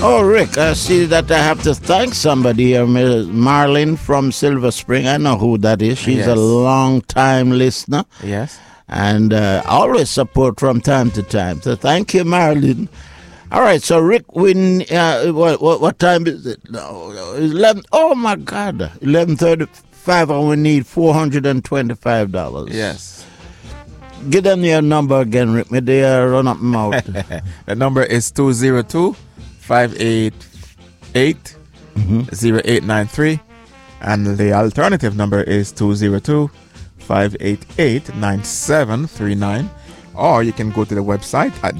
Oh, Rick, I see that I have to thank somebody here, Ms. Marlene from Silver Spring. I know who that is. She's a Yes. long-time listener Yes. and always support from time to time. So thank you, Marlene. All right, so Rick, what time is it? No, 11. Oh my God, 11:35, and we need $425. Yes. Give them your number again, Rick. May they run up my mouth. The number is 202-588-0893. And the alternative number is 202-588-9739. Or you can go to the website at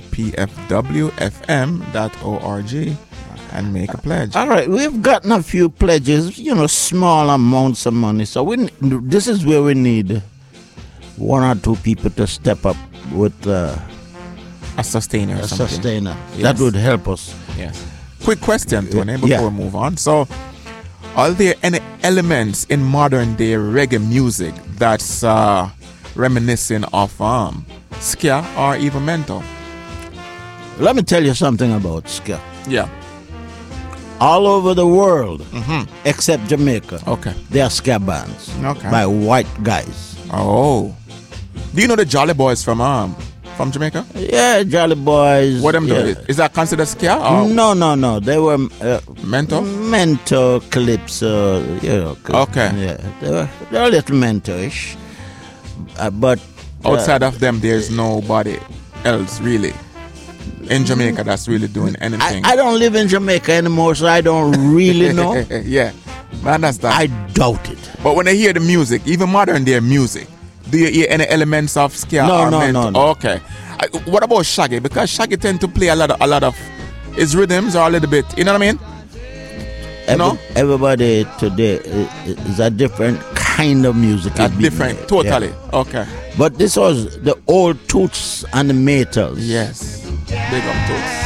wpfwfm.org and make a pledge. All right, we've gotten a few pledges, small amounts of money. So this is where we need one or two people to step up with A sustainer or a something. sustainer. Yes. That would help us. Yes. Quick question, Tony, before Yeah. we move on. So, are there any elements in modern day reggae music that's reminiscent of ska or even mental? Let me tell you something about ska. Yeah. All over the world, except Jamaica, Okay. there are ska bands Okay. by white guys. Oh. Do you know the Jolly Boys from Jamaica? Yeah, Jolly Boys. What them yeah. do? Is that considered ska or No. They were mental? mental calypso. Okay. Yeah, they're a little mental-ish. But Outside of them, there's nobody else really in Jamaica that's really doing anything. I don't live in Jamaica anymore, so I don't really know. Yeah, I understand. I doubt it. But when I hear the music, even modern day music, do you hear any elements of ska? No, or no, mental? no. Okay. What about Shaggy? Because Shaggy tend to play a lot of his rhythms are a little bit. You know what I mean? No? Everybody today is a different kind of music. That's is being different. made. Totally. Yeah. Okay. But this was the old Toots and the Maytals. Yes. Big up to us.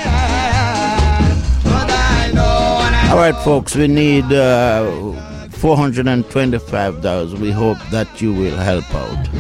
All right, folks, we need $425. We hope that you will help out.